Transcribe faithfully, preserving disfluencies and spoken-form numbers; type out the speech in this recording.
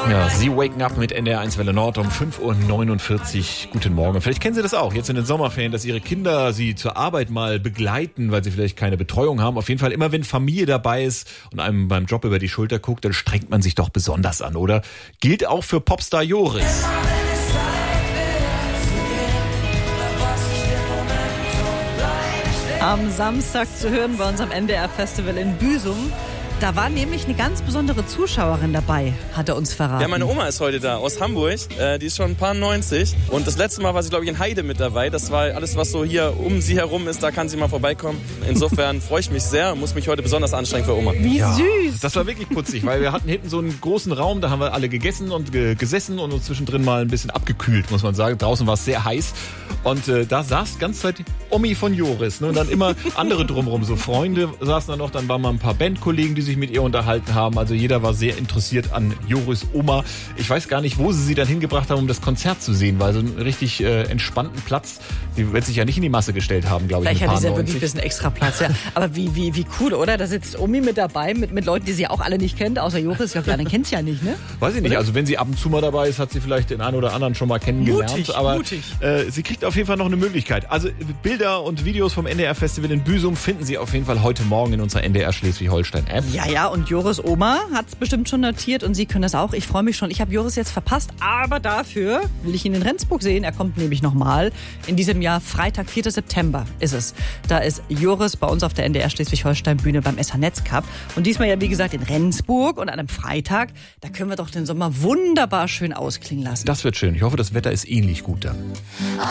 Ja, Sie waken up mit N D R eins Welle Nord um fünf Uhr neunundvierzig. Guten Morgen. Vielleicht kennen Sie das auch, jetzt in den Sommerferien, dass Ihre Kinder Sie zur Arbeit mal begleiten, weil sie vielleicht keine Betreuung haben. Auf jeden Fall, immer wenn Familie dabei ist und einem beim Job über die Schulter guckt, dann strengt man sich doch besonders an, oder? Gilt auch für Popstar Joris. Am Samstag zu hören bei unserem N D R-Festival in Büsum. Da war nämlich eine ganz besondere Zuschauerin dabei, hat er uns verraten. Ja, meine Oma ist heute da, aus Hamburg. Äh, die ist schon ein paar neunzig. Und das letzte Mal war sie, glaube ich, in Heide mit dabei. Das war alles, was so hier um sie herum ist, da kann sie mal vorbeikommen. Insofern freue ich mich sehr und muss mich heute besonders anstrengen für Oma. Wie ja, süß! Das war wirklich putzig, weil wir hatten hinten so einen großen Raum, da haben wir alle gegessen und ge- gesessen und uns zwischendrin mal ein bisschen abgekühlt, muss man sagen. Draußen war es sehr heiß. Und äh, da saß die ganze Zeit Omi von Joris. Ne? Und dann immer andere drumherum, so Freunde saßen da noch. Dann waren mal ein paar Bandkollegen, die sich mit ihr unterhalten haben. Also jeder war sehr interessiert an Joris Oma. Ich weiß gar nicht, wo sie sie dann hingebracht haben, um das Konzert zu sehen, weil so einen richtig äh, entspannten Platz, die wird sich ja nicht in die Masse gestellt haben, glaube ich. Vielleicht hat sie ja neunzig. wirklich ein bisschen extra Platz. Ja. Aber wie, wie, wie cool, oder? Da sitzt Omi mit dabei, mit, mit Leuten, die sie auch alle nicht kennt, außer Joris. Ich glaube, den kennt sie ja nicht, ne? Weiß ich nicht. Oder? Also wenn sie ab und zu mal dabei ist, hat sie vielleicht den einen oder anderen schon mal kennengelernt. Mutig, aber mutig. Äh, sie kriegt auf jeden Fall noch eine Möglichkeit. Also Bilder und Videos vom N D R-Festival in Büsum finden Sie auf jeden Fall heute Morgen in unserer N D R Schleswig-Holstein-App. Ja, ja, und Joris Oma hat es bestimmt schon notiert und Sie können das auch. Ich freue mich schon. Ich habe Joris jetzt verpasst, aber dafür will ich ihn in Rendsburg sehen. Er kommt nämlich nochmal. In diesem Jahr, Freitag, vierter September ist es. Da ist Joris bei uns auf der N D R Schleswig-Holstein-Bühne beim S H-Netz Cup. Und diesmal ja, wie gesagt, in Rendsburg und an einem Freitag. Da können wir doch den Sommer wunderbar schön ausklingen lassen. Das wird schön. Ich hoffe, das Wetter ist ähnlich gut dann.